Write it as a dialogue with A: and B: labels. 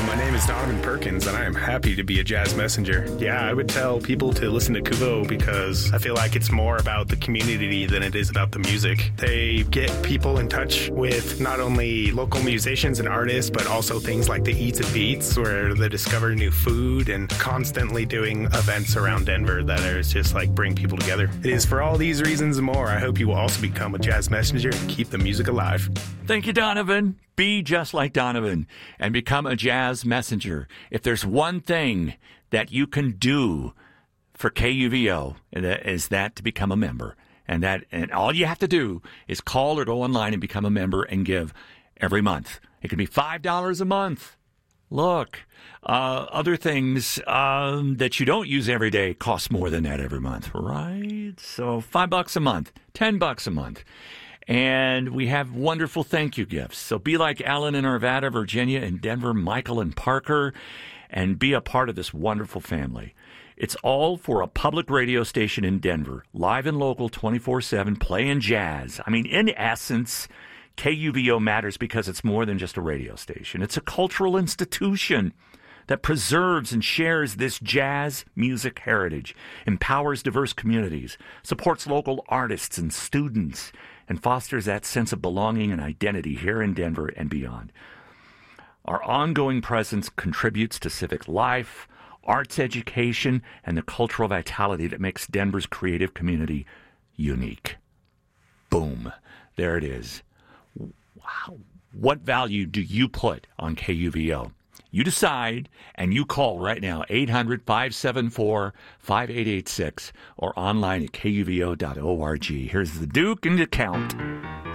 A: my name is Donovan Perkins, and I am happy to be a jazz messenger. Yeah, I would tell people to listen to Kuvo because I feel like it's more about the community than it is about the music. They get people in touch with not only local musicians and artists, but also things like the Eats and Beats, where they discover new food and constantly doing events around Denver that are just like bring people together. It is for all these reasons and more. I hope you will also become a jazz messenger and keep the music alive.
B: Thank you, Donovan. Be just like Donovan and become a jazz messenger. If there's one thing that you can do for KUVO, is that to become a member. And all you have to do is call or go online and become a member and give every month. It can be $5 a month. Look, other things that you don't use every day cost more than that every month, right? So $5 a month, $10 a month. And we have wonderful thank you gifts. So be like Alan in Arvada, Virginia, and Denver, Michael and Parker, and be a part of this wonderful family. It's all for a public radio station in Denver, live and local, 24/7, playing jazz. I mean, in essence, KUVO matters because it's more than just a radio station. It's a cultural institution that preserves and shares this jazz music heritage, empowers diverse communities, supports local artists and students, and fosters that sense of belonging and identity here in Denver and beyond. Our ongoing presence contributes to civic life, arts education, and the cultural vitality that makes Denver's creative community unique. Boom. There it is. Wow. What value do you put on KUVO? You decide, and you call right now, 800-574-5886, or online at kuvo.org. Here's the Duke and the Count.